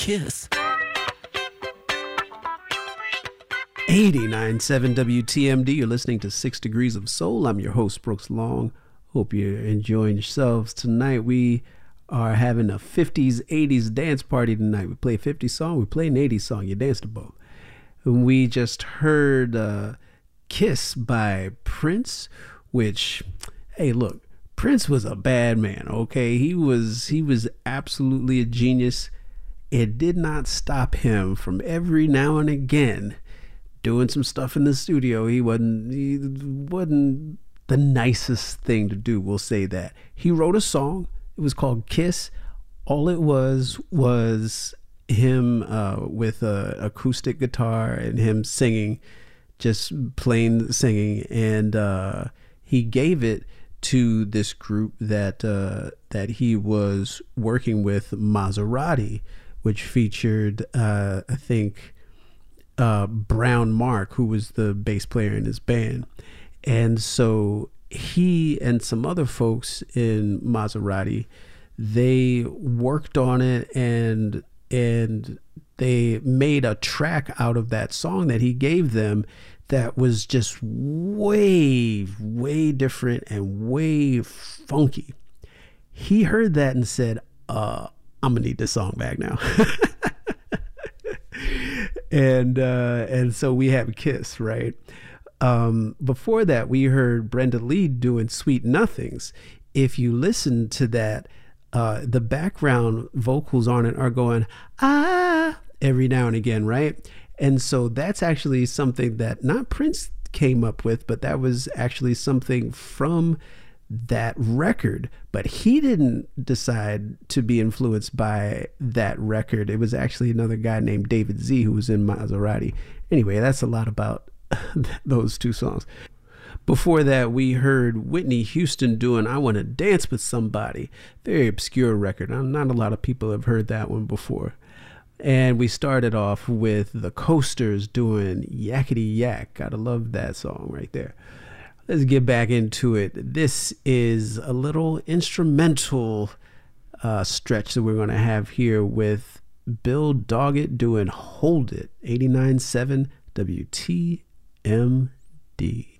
Kiss. 89.7 WTMD. You're listening to 6 Degrees of Soul. I'm your host, Brooks Long. Hope you're enjoying yourselves tonight. We are having a 50s, 80s dance party tonight. We play a 50s song, we play an 80s song. You dance to both. We just heard Kiss by Prince, which, hey, look, Prince was a bad man, okay? He was absolutely a genius. It did not stop him from every now and again doing some stuff in the studio. He wasn't the nicest thing to do, we'll say that. He wrote a song. It was called Kiss. All it was him with a acoustic guitar and him singing, just plain singing. And he gave it to this group that he was working with, Maserati, which featured I think Brown Mark, who was the bass player in his band. And so he and some other folks in Maserati, they worked on it and they made a track out of that song that he gave them that was just way different and way funky. He heard that and said, I'm gonna need this song back now. and so we have Kiss, right? Before that, we heard Brenda Lee doing Sweet Nothings. If you listen to that, the background vocals on it are going, every now and again, right? And so that's actually something that not Prince came up with, but that was actually something from that record. But he didn't decide to be influenced by that record. It was actually another guy named David Z who was in Maserati. Anyway, that's a lot about those two songs. Before that, we heard Whitney Houston doing I Want to Dance with Somebody. Very obscure record. Not a lot of people have heard that one before. And we started off with the Coasters doing Yakety Yak. Gotta love that song right there. Let's get back into it. This is a little instrumental stretch that we're going to have here with Bill Doggett doing Hold It, 89.7 WTMD.